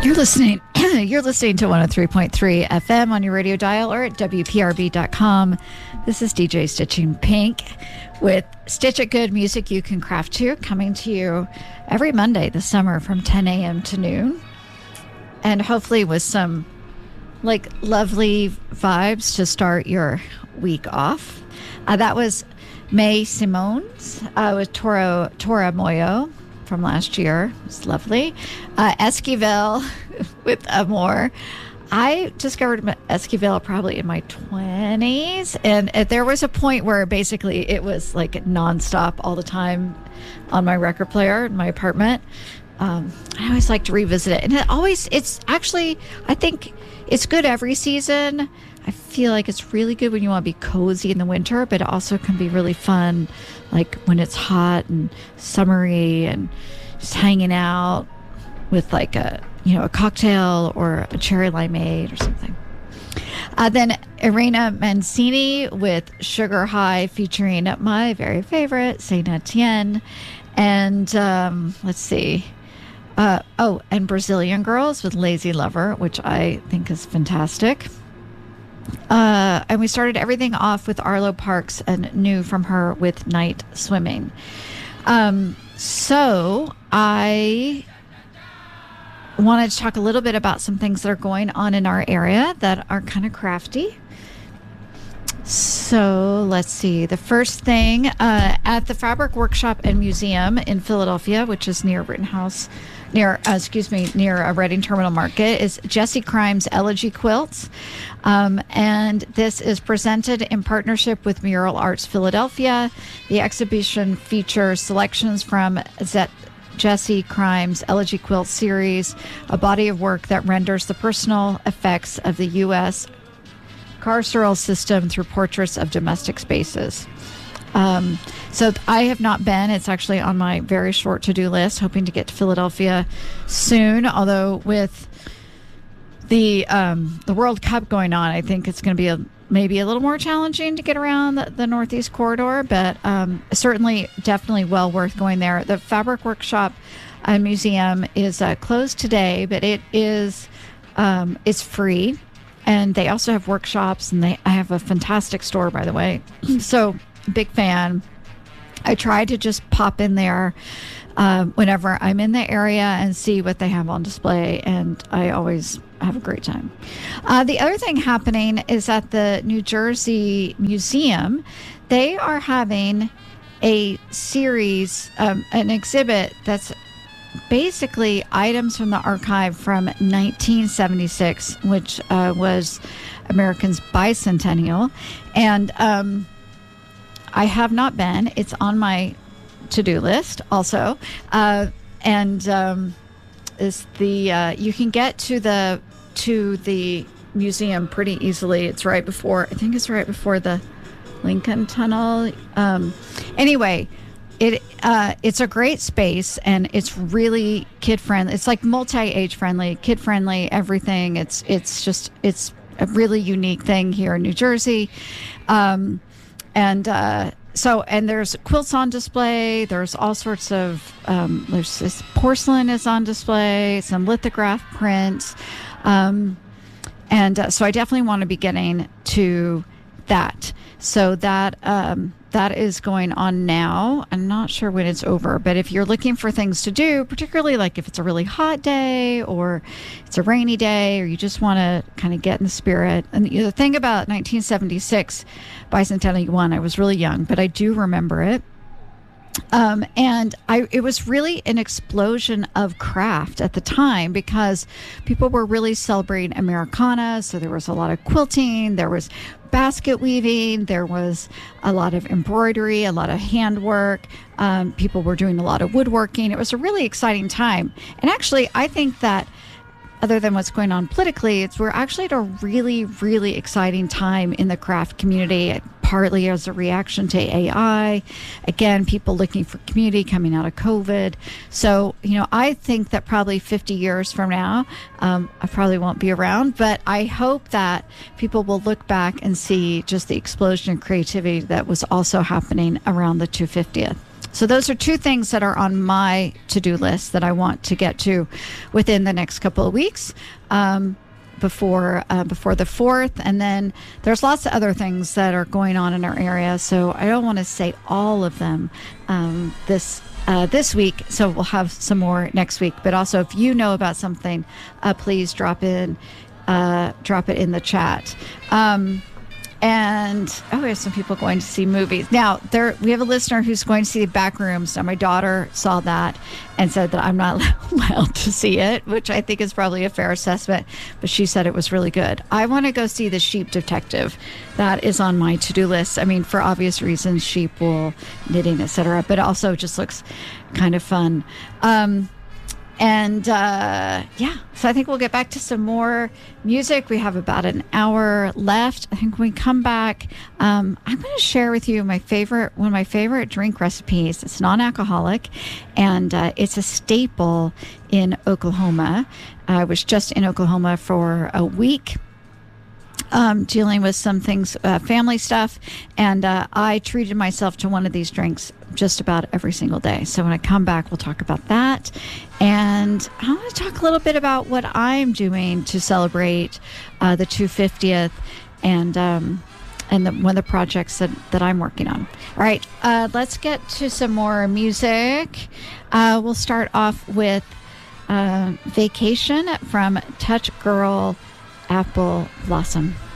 You're listening. You're listening to 103.3 FM on your radio dial or at WPRB.com. This is DJ Stitching Pink with Stitch It Good music you can craft to, coming to you every Monday this summer from 10 a.m. to noon. And hopefully with some lovely vibes to start your week off. That was May Simone's with Tora Moyo from last year. It was lovely. Esquivel with Amor. I discovered Esquivel probably in my 20s, and there was a point where basically it was like nonstop all the time on my record player in my apartment. I always like to revisit it, and I think it's good every season. I feel like it's really good when you want to be cozy in the winter, but it also can be really fun, like when it's hot and summery and just hanging out with like a cocktail or a cherry limeade or something. Then Irina Mancini with Sugar High featuring my very favorite Saint Etienne. And let's see. And Brazilian Girls with Lazy Lover, which I think is fantastic. And we started everything off with Arlo Parks and New from her with Night Swimming. So I wanted to talk a little bit about some things that are going on in our area that are kind of crafty. So let's see. The first thing at the Fabric Workshop and Museum in Philadelphia, which is near Rittenhouse, near Reading Terminal Market, is Jessie Crimes Elegy Quilts. And this is presented in partnership with Mural Arts Philadelphia. The exhibition features selections from Jessie Crimes Elegy Quilt series, a body of work that renders the personal effects of the U.S. carceral system through portraits of domestic spaces. So I have not been. It's actually on my very short to-do list, hoping to get to Philadelphia soon. Although with the World Cup going on, I think it's going to be maybe a little more challenging to get around the Northeast Corridor, but certainly, definitely well worth going there. The Fabric Workshop Museum is closed today, but it is it's free, and they also have workshops, and I have a fantastic store, by the way. So big fan. I try to just pop in there whenever I'm in the area and see what they have on display, and I always have a great time. The other thing happening is at the New Jersey Museum. They are having a series, an exhibit that's basically items from the archive from 1976, which was America's bicentennial. And I have not been. It's on my to-do list also. Is the you can get to the museum pretty easily. It's right before, I think it's right before the Lincoln Tunnel. Anyway, it's a great space, and it's really kid friendly. It's like multi-age friendly, kid friendly, everything. It's a really unique thing here in New Jersey. And there's quilts on display. There's all sorts of, there's this porcelain is on display, some lithograph prints. So I definitely want to be getting to that. So that is going on now. I'm not sure when it's over, but if you're looking for things to do, particularly like if it's a really hot day or it's a rainy day, or you just want to kind of get in the spirit. And the thing about 1976 Bicentennial One, I was really young, but I do remember it. It was really an explosion of craft at the time because people were really celebrating Americana. So there was a lot of quilting, there was basket weaving, there was a lot of embroidery, a lot of handwork. People were doing a lot of woodworking. It was a really exciting time. And actually, I think that other than what's going on politically, we're actually at a really, really exciting time in the craft community, partly as a reaction to AI. Again, people looking for community coming out of COVID. So, I think that probably 50 years from now, I probably won't be around, but I hope that people will look back and see just the explosion of creativity that was also happening around the 250th. So those are two things that are on my to-do list that I want to get to within the next couple of weeks. Before the 4th, and then there's lots of other things that are going on in our area, so I don't want to say all of them this week, so we'll have some more next week. But also, if you know about something, please drop it in the chat. And we have some people going to see movies. Now, we have a listener who's going to see the Backrooms. Now, my daughter saw that and said that I'm not allowed to see it, which I think is probably a fair assessment. But she said it was really good. I want to go see The Sheep Detective. That is on my to-do list. I mean, for obvious reasons, sheep, wool, knitting, etc. But also just looks kind of fun. So I think we'll get back to some more music. We have about an hour left. I think when we come back, I'm going to share with you one of my favorite drink recipes. It's non-alcoholic, and it's a staple in Oklahoma. I was just in Oklahoma for a week. Dealing with some things, family stuff, and I treated myself to one of these drinks just about every single day. So when I come back, we'll talk about that, and I want to talk a little bit about what I'm doing to celebrate the 250th, and one of the projects that I'm working on. All right, let's get to some more music. We'll start off with Vacation from Touch Girl Apple Blossom.